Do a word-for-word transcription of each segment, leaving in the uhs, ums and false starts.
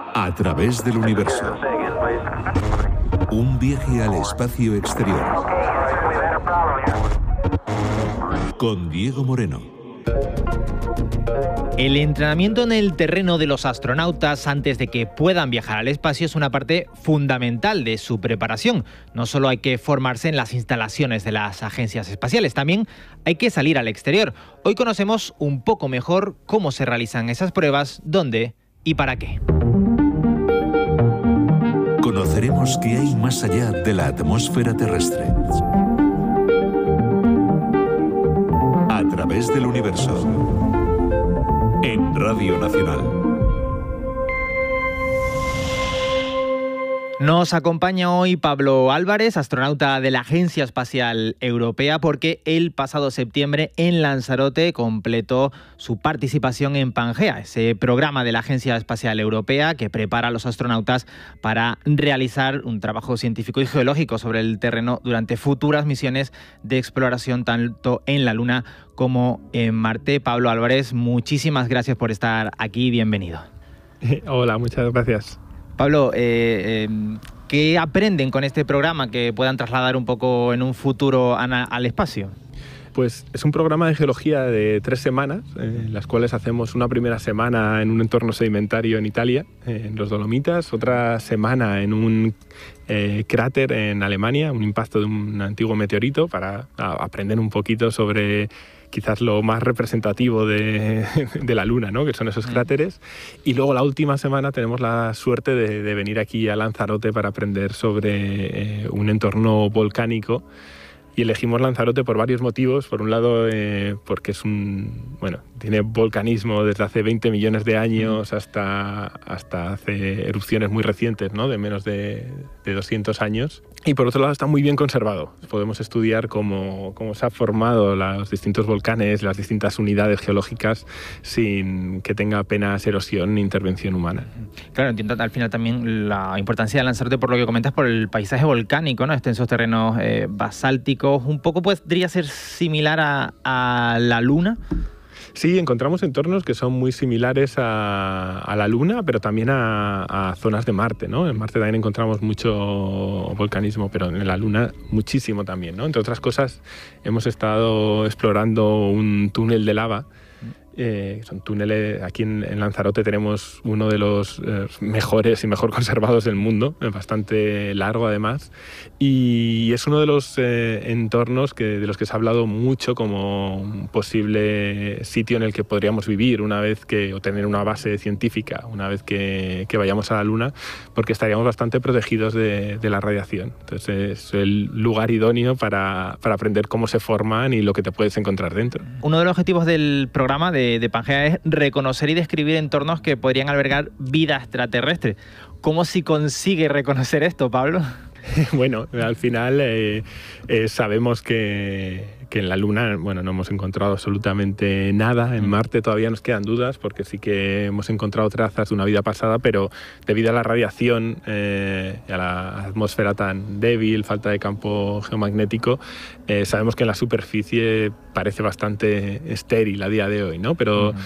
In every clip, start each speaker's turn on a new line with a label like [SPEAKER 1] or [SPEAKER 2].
[SPEAKER 1] A través del universo. Un viaje al espacio exterior. Con Diego Moreno.
[SPEAKER 2] El entrenamiento en el terreno de los astronautas antes de que puedan viajar al espacio es una parte fundamental de su preparación. No solo hay que formarse en las instalaciones de las agencias espaciales, también hay que salir al exterior. Hoy conocemos un poco mejor cómo se realizan esas pruebas, dónde y para qué.
[SPEAKER 1] Conoceremos qué hay más allá de la atmósfera terrestre. A través del universo. En Radio Nacional.
[SPEAKER 2] Nos acompaña hoy Pablo Álvarez, astronauta de la Agencia Espacial Europea, porque el pasado septiembre en Lanzarote completó su participación en Pangea, ese programa de la Agencia Espacial Europea que prepara a los astronautas para realizar un trabajo científico y geológico sobre el terreno durante futuras misiones de exploración tanto en la Luna como en Marte. Pablo Álvarez, muchísimas gracias por estar aquí, bienvenido.
[SPEAKER 3] Hola, muchas gracias.
[SPEAKER 2] Pablo, eh, eh, ¿qué aprenden con este programa que puedan trasladar un poco en un futuro al espacio?
[SPEAKER 3] Pues es un programa de geología de tres semanas, eh, en las cuales hacemos una primera semana en un entorno sedimentario en Italia, eh, en los Dolomitas, otra semana en un eh, cráter en Alemania, un impacto de un antiguo meteorito, para a, aprender un poquito sobre quizás lo más representativo de, de la Luna, ¿no? Que son esos cráteres. Y luego la última semana tenemos la suerte de, de venir aquí a Lanzarote para aprender sobre eh, un entorno volcánico. Y elegimos Lanzarote por varios motivos. Por un lado, eh, porque es un, bueno, tiene volcanismo desde hace veinte millones de años hasta, hasta hace erupciones muy recientes, ¿no? De menos de, de doscientos años. Y por otro lado está muy bien conservado. Podemos estudiar cómo, cómo se han formado los distintos volcanes, las distintas unidades geológicas sin que tenga apenas erosión ni intervención humana.
[SPEAKER 2] Claro, entiendo al final también la importancia de Lanzarote por lo que comentas, por el paisaje volcánico, ¿no? Extensos terrenos eh, basálticos. Un poco podría ser similar a, a la Luna.
[SPEAKER 3] Sí, encontramos entornos que son muy similares a, a la Luna, pero también a, a zonas de Marte, ¿no? En Marte también encontramos mucho volcanismo, pero en la Luna muchísimo también, ¿no? Entre otras cosas, hemos estado explorando un túnel de lava. Eh, son túneles, aquí en, en Lanzarote tenemos uno de los eh, mejores y mejor conservados del mundo, es bastante largo además, y es uno de los eh, entornos que, de los que se ha hablado mucho como un posible sitio en el que podríamos vivir una vez que, o tener una base científica una vez que, que vayamos a la Luna, porque estaríamos bastante protegidos de, de la radiación. Entonces es el lugar idóneo para, para aprender cómo se forman y lo que te puedes encontrar dentro.
[SPEAKER 2] Uno de los objetivos del programa de de Pangea es reconocer y describir entornos que podrían albergar vida extraterrestre. ¿Cómo se consigue reconocer esto, Pablo?
[SPEAKER 3] Bueno, al final eh, eh, sabemos que, que en la Luna, bueno, no hemos encontrado absolutamente nada. En Marte todavía nos quedan dudas porque sí que hemos encontrado trazas de una vida pasada, pero debido a la radiación eh, y a la atmósfera tan débil, falta de campo geomagnético, eh, sabemos que en la superficie parece bastante estéril a día de hoy, ¿no? Pero uh-huh.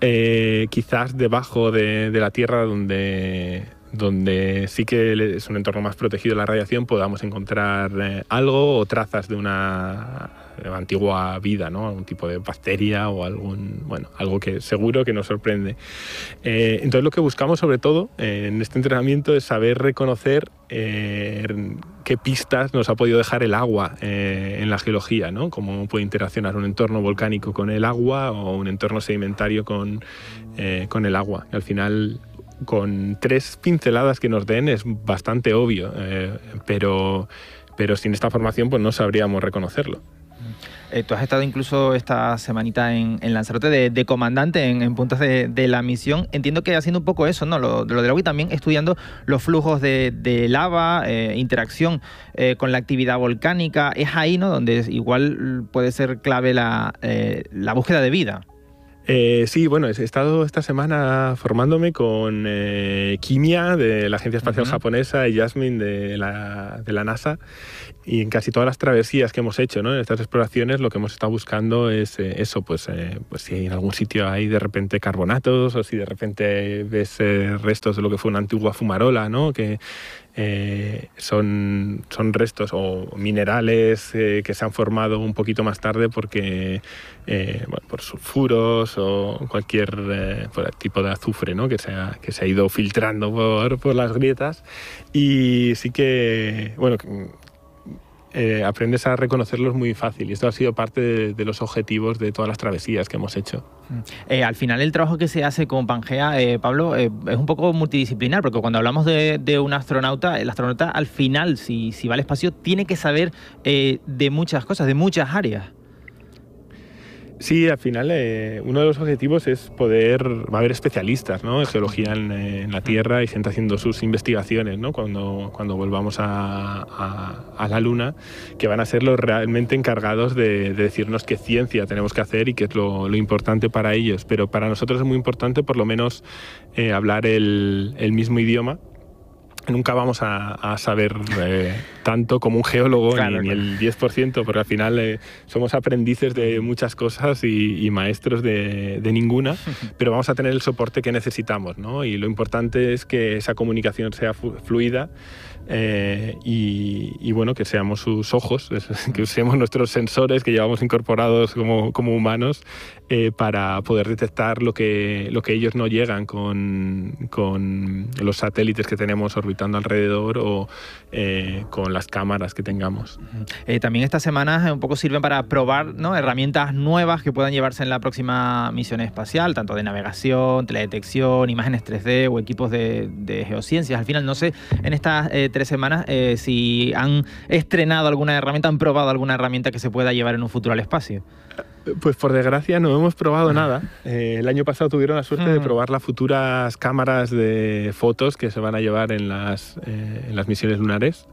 [SPEAKER 3] eh, quizás debajo de, de la Tierra, donde... donde sí que es un entorno más protegido de la radiación, podamos encontrar eh, algo o trazas de una eh, antigua vida, ¿no? Algún tipo de bacteria o algún, bueno, algo que seguro que nos sorprende. Eh, entonces lo que buscamos sobre todo eh, en este entrenamiento es saber reconocer eh, qué pistas nos ha podido dejar el agua eh, en la geología, ¿no? Cómo puede interaccionar un entorno volcánico con el agua o un entorno sedimentario con, eh, con el agua. Y al final, con tres pinceladas que nos den es bastante obvio, eh, pero, pero sin esta formación pues no sabríamos reconocerlo.
[SPEAKER 2] Eh, tú has estado incluso esta semanita en, en Lanzarote de, de comandante en, en puntos de, de la misión. Entiendo que haciendo un poco eso, ¿no? Lo, lo del agua y también estudiando los flujos de, de lava, eh, interacción eh, con la actividad volcánica. Es ahí, ¿no?, donde igual puede ser clave la, eh, la búsqueda de vida.
[SPEAKER 3] Eh, sí, bueno, he estado esta semana formándome con eh, Kimia de la Agencia Espacial uh-huh. Japonesa y Jasmine de la, de la NASA, y en casi todas las travesías que hemos hecho, ¿no? En estas exploraciones lo que hemos estado buscando es eh, eso, pues, eh, pues si en algún sitio hay de repente carbonatos o si de repente ves eh, restos de lo que fue una antigua fumarola, ¿no? Que eh, son, son restos o minerales eh, que se han formado un poquito más tarde porque eh, bueno, por sulfuros o cualquier eh, por tipo de azufre, ¿no? que, se ha, que se ha ido filtrando por, por las grietas. Y sí que, bueno, Eh, aprendes a reconocerlos muy fácil y esto ha sido parte de, de los objetivos de todas las travesías que hemos hecho.
[SPEAKER 2] Eh, al final el trabajo que se hace con Pangea, eh, Pablo, eh, es un poco multidisciplinar, porque cuando hablamos de, de un astronauta, el astronauta al final, si, si va al espacio, tiene que saber eh, de muchas cosas, de muchas áreas.
[SPEAKER 3] Sí, al final eh, uno de los objetivos es poder, va a haber especialistas, ¿no? en geología en, en la Tierra y gente haciendo sus investigaciones, ¿no? cuando, cuando volvamos a, a, a la Luna, que van a ser los realmente encargados de, de decirnos qué ciencia tenemos que hacer y qué es lo, lo importante para ellos. Pero para nosotros es muy importante por lo menos eh, hablar el, el mismo idioma. Nunca vamos a, a saber eh, tanto como un geólogo, claro, ni, claro. ni el diez por ciento, porque al final eh, somos aprendices de muchas cosas y, y maestros de, de ninguna, pero vamos a tener el soporte que necesitamos, ¿no? Y lo importante es que esa comunicación sea fluida eh, y, y bueno, que seamos sus ojos, que usemos nuestros sensores que llevamos incorporados como, como humanos eh, para poder detectar lo que, lo que ellos no llegan con, con los satélites que tenemos orbitando alrededor o eh, con las cámaras que tengamos.
[SPEAKER 2] Eh, también estas semanas un poco sirven para probar, ¿no? herramientas nuevas que puedan llevarse en la próxima misión espacial, tanto de navegación, teledetección, imágenes tres D o equipos de, de geociencias. Al final, no sé, en estas eh, tres semanas eh, si han estrenado alguna herramienta, han probado alguna herramienta que se pueda llevar en un futuro al espacio.
[SPEAKER 3] Pues por desgracia no hemos probado nada. Eh, el año pasado tuvieron la suerte de probar las futuras cámaras de fotos que se van a llevar en las, eh, en las misiones lunares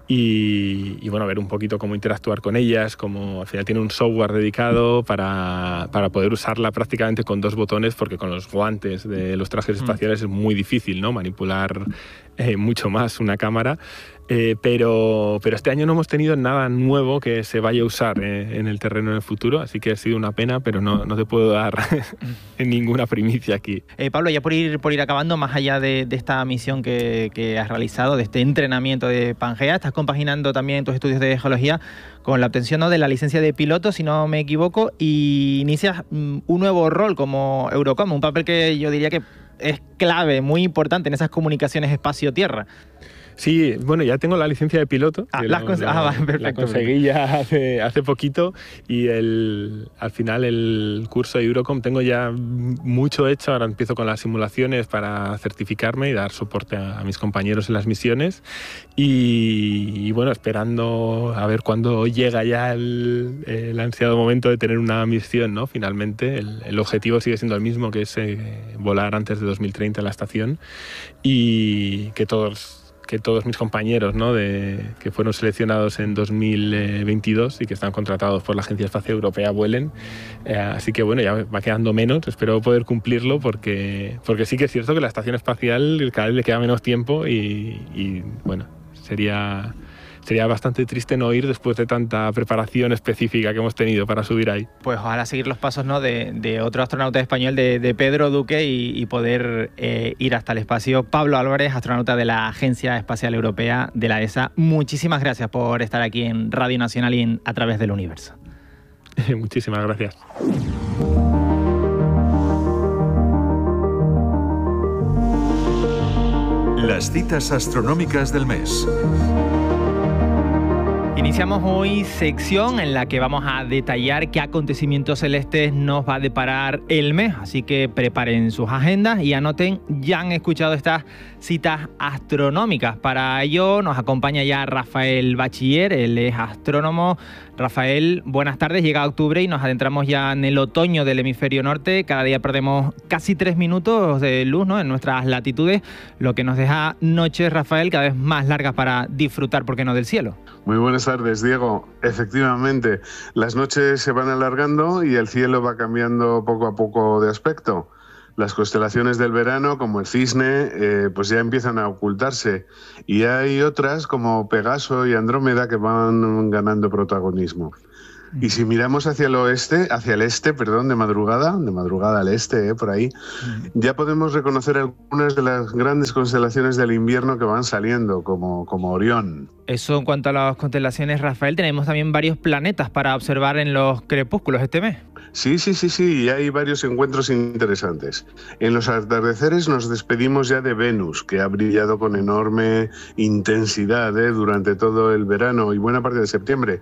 [SPEAKER 3] y, y bueno, ver un poquito cómo interactuar con ellas, cómo al final tiene un software dedicado para, para poder usarla prácticamente con dos botones, porque con los guantes de los trajes espaciales es muy difícil, ¿no? manipular eh, mucho más una cámara. Eh, pero, pero este año no hemos tenido nada nuevo que se vaya a usar eh, en el terreno en el futuro, así que ha sido una pena, pero no, no te puedo dar ninguna primicia aquí.
[SPEAKER 2] Eh, Pablo, ya por ir, por ir acabando, más allá de, de esta misión que, que has realizado, de este entrenamiento de Pangea, estás compaginando también tus estudios de geología con la obtención, ¿no?, de la licencia de piloto, si no me equivoco, y inicias mm, un nuevo rol como Eurocom, un papel que yo diría que es clave, muy importante en esas comunicaciones espacio-tierra.
[SPEAKER 3] Sí, bueno, ya tengo la licencia de piloto.
[SPEAKER 2] Ah, la,
[SPEAKER 3] lo,
[SPEAKER 2] ah, va, perfecto.
[SPEAKER 3] La conseguí ya hace, hace poquito y el, al final el curso de Eurocom tengo ya mucho hecho. Ahora empiezo con las simulaciones para certificarme y dar soporte a, a mis compañeros en las misiones. Y, y bueno, esperando a ver cuándo llega ya el, el ansiado momento de tener una misión, ¿no? Finalmente, el, el objetivo sigue siendo el mismo, que es eh, volar antes de dos mil treinta en la estación y que todos... que todos mis compañeros, ¿no?, de, que fueron seleccionados en dos mil veintidós y que están contratados por la Agencia Espacial Europea vuelen. Eh, así que bueno, ya va quedando menos, espero poder cumplirlo porque, porque sí que es cierto que la estación espacial cada vez le queda menos tiempo y, y bueno, sería... Sería bastante triste no ir después de tanta preparación específica que hemos tenido para subir ahí.
[SPEAKER 2] Pues ojalá seguir los pasos, ¿no?, de, de otro astronauta español, de, de Pedro Duque, y, y poder eh, ir hasta el espacio. Pablo Álvarez, astronauta de la Agencia Espacial Europea, de la E S A. Muchísimas gracias por estar aquí en Radio Nacional y en A Través del Universo.
[SPEAKER 3] Muchísimas gracias.
[SPEAKER 1] Las citas astronómicas del mes.
[SPEAKER 2] Iniciamos hoy sección en la que vamos a detallar qué acontecimientos celestes nos va a deparar el mes, así que preparen sus agendas y anoten, ya han escuchado estas citas astronómicas. Para ello nos acompaña ya Rafael Bachiller, él es astrónomo. Rafael, buenas tardes. Llega octubre y nos adentramos ya en el otoño del hemisferio norte. Cada día perdemos casi tres minutos de luz, ¿no?, en nuestras latitudes, lo que nos deja noches, Rafael, cada vez más largas para disfrutar, ¿por qué no?, del cielo.
[SPEAKER 4] Muy buenas tardes, Diego. Efectivamente, las noches se van alargando y el cielo va cambiando poco a poco de aspecto. Las constelaciones del verano, como el Cisne, eh, pues ya empiezan a ocultarse. Y hay otras, como Pegaso y Andrómeda, que van ganando protagonismo. Y si miramos hacia el oeste, hacia el este, perdón, de madrugada, de madrugada al este, eh, por ahí, ya podemos reconocer algunas de las grandes constelaciones del invierno que van saliendo, como, como Orión.
[SPEAKER 2] Eso en cuanto a las constelaciones, Rafael, tenemos también varios planetas para observar en los crepúsculos este mes.
[SPEAKER 4] Sí, sí, sí, sí, y hay varios encuentros interesantes. En los atardeceres nos despedimos ya de Venus, que ha brillado con enorme intensidad ¿eh? durante todo el verano y buena parte de septiembre.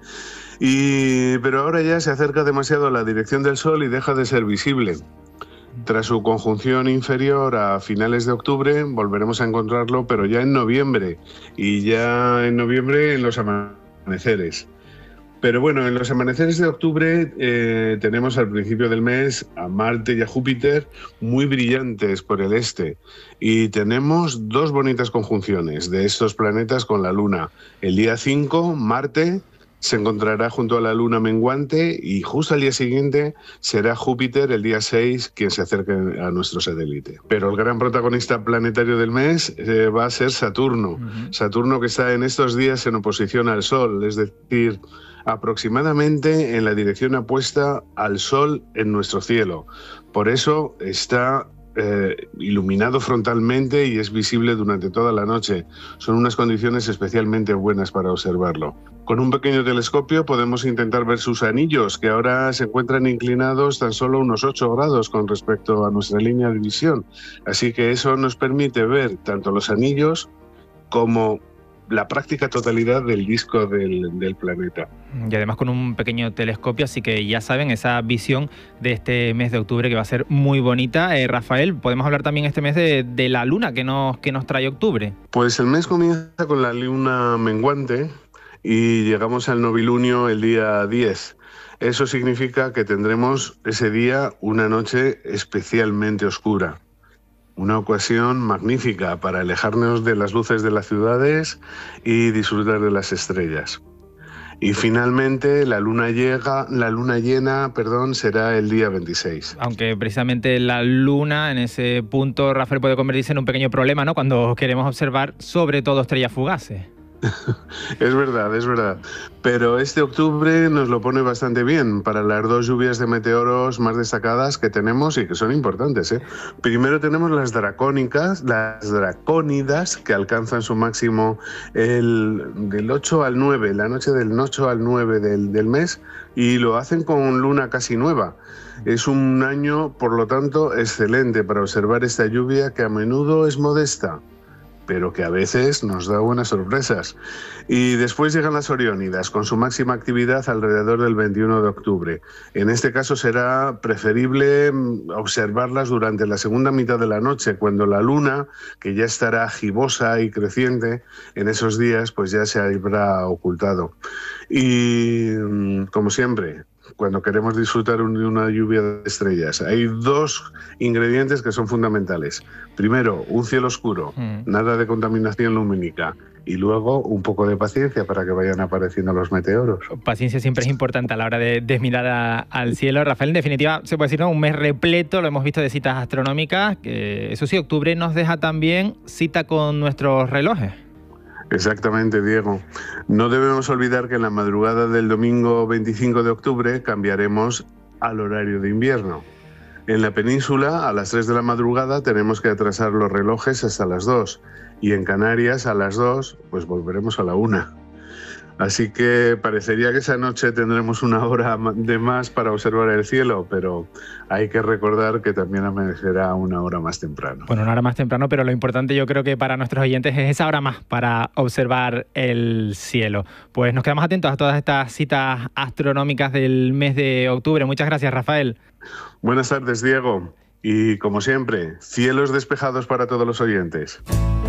[SPEAKER 4] Y, pero ahora ya se acerca demasiado a la dirección del Sol y deja de ser visible. Tras su conjunción inferior a finales de octubre, volveremos a encontrarlo, pero ya en noviembre, y ya en noviembre en los amaneceres. Pero bueno, en los amaneceres de octubre eh, tenemos al principio del mes a Marte y a Júpiter muy brillantes por el este. Y tenemos dos bonitas conjunciones de estos planetas con la Luna. El día cinco, Marte se encontrará junto a la Luna menguante y justo al día siguiente será Júpiter el día seis quien se acerque a nuestro satélite. Pero el gran protagonista planetario del mes eh, va a ser Saturno. Uh-huh. Saturno que está en estos días en oposición al Sol, es decir, aproximadamente en la dirección opuesta al Sol en nuestro cielo. Por eso está eh, iluminado frontalmente y es visible durante toda la noche. Son unas condiciones especialmente buenas para observarlo. Con un pequeño telescopio podemos intentar ver sus anillos, que ahora se encuentran inclinados tan solo unos ocho grados con respecto a nuestra línea de visión. Así que eso nos permite ver tanto los anillos como la práctica totalidad del disco del, del planeta.
[SPEAKER 2] Y además con un pequeño telescopio, así que ya saben, esa visión de este mes de octubre que va a ser muy bonita. Eh, Rafael, podemos hablar también este mes de, de la luna que nos, que nos trae octubre.
[SPEAKER 4] Pues el mes comienza con la luna menguante y llegamos al novilunio el día diez. Eso significa que tendremos ese día una noche especialmente oscura. Una ocasión magnífica para alejarnos de las luces de las ciudades y disfrutar de las estrellas. Y finalmente la luna llega, la luna llena, perdón, será el día veintiséis.
[SPEAKER 2] Aunque precisamente la luna en ese punto, Rafael, puede convertirse en un pequeño problema, ¿no? Cuando queremos observar sobre todo estrellas fugaces.
[SPEAKER 4] Es verdad, es verdad. Pero este octubre nos lo pone bastante bien para las dos lluvias de meteoros más destacadas que tenemos y que son importantes, ¿eh? Primero tenemos las dracónicas, las dracónidas, que alcanzan su máximo el, del ocho al nueve, la noche del ocho al nueve del, del mes, y lo hacen con luna casi nueva. Es un año, por lo tanto, excelente para observar esta lluvia que a menudo es modesta, pero que a veces nos da buenas sorpresas. Y después llegan las Oriónidas, con su máxima actividad alrededor del veintiuno de octubre. En este caso será preferible observarlas durante la segunda mitad de la noche, cuando la luna, que ya estará gibosa y creciente en esos días, pues ya se habrá ocultado. Y, como siempre, cuando queremos disfrutar de una lluvia de estrellas, hay dos ingredientes que son fundamentales. Primero, un cielo oscuro, mm. nada de contaminación lumínica. Y luego, un poco de paciencia para que vayan apareciendo los meteoros.
[SPEAKER 2] Paciencia siempre es importante a la hora de, de mirar a, al cielo. Rafael, en definitiva, se puede decir, ¿no? Un mes repleto, lo hemos visto, de citas astronómicas. Que, eso sí, octubre nos deja también cita con nuestros relojes.
[SPEAKER 4] Exactamente, Diego. No debemos olvidar que en la madrugada del domingo veinticinco de octubre cambiaremos al horario de invierno. En la península, a las tres de la madrugada, tenemos que atrasar los relojes hasta las dos. Y en Canarias, a las dos, pues volveremos a la una. Así que parecería que esa noche tendremos una hora de más para observar el cielo, pero hay que recordar que también amanecerá una hora más temprano.
[SPEAKER 2] Bueno, una hora más temprano, pero lo importante yo creo que para nuestros oyentes es esa hora más para observar el cielo. Pues nos quedamos atentos a todas estas citas astronómicas del mes de octubre. Muchas gracias, Rafael.
[SPEAKER 4] Buenas tardes, Diego. Y como siempre, cielos despejados para todos los oyentes.